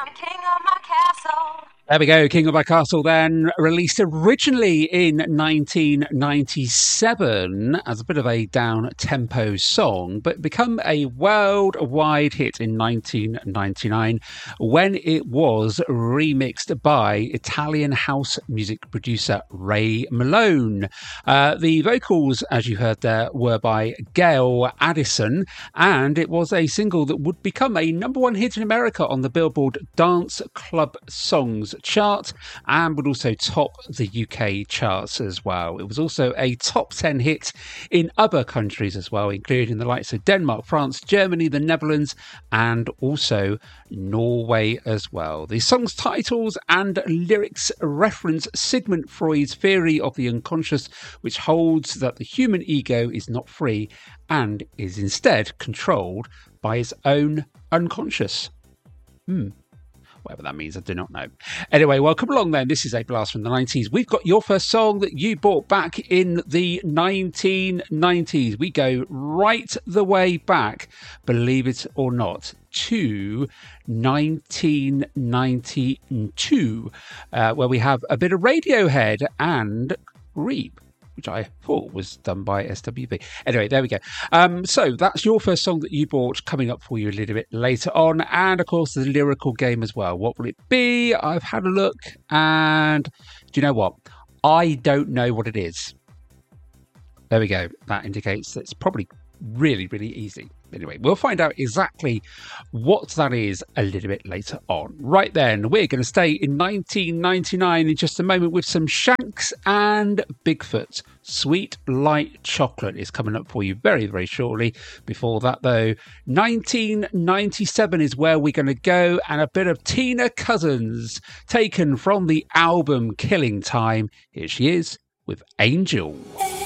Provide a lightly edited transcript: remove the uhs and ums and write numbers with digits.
I'm king of my castle. There we go, King of My Castle then, released originally in 1997 as a bit of a down-tempo song, but become a worldwide hit in 1999 when it was remixed by Italian house music producer Ray Malone. The vocals, as you heard there, were by Gail Addison, and it was a single that would become a number one hit in America on the Billboard Dance Club Songs chart and would also top the UK charts as well. It was also a top 10 hit in other countries as well, including the likes of Denmark, France, Germany, the Netherlands, and also Norway as well. The song's titles and lyrics reference Sigmund Freud's theory of the unconscious, which holds that the human ego is not free and is instead controlled by its own unconscious. Whatever that means, I do not know. Anyway, well, come along then. This is a blast from the 90s. We've got your first song that you bought back in the 1990s. We go right the way back, believe it or not, to 1992, where we have a bit of Radiohead and Creep, which I thought was done by SWV. Anyway, there we go. So that's your first song that you bought, coming up for you a little bit later on. And, of course, the lyrical game as well. What will it be? I've had a look, and do you know what? I don't know what it is. There we go. That indicates that it's probably really, really easy. Anyway, we'll find out exactly what that is a little bit later on. Right then, we're going to stay in 1999 in just a moment with some Shanks and Bigfoot. Sweet Light Chocolate is coming up for you very, very shortly. Before that, though, 1997 is where we're going to go, and a bit of Tina Cousins taken from the album Killing Time. Here she is with Angel.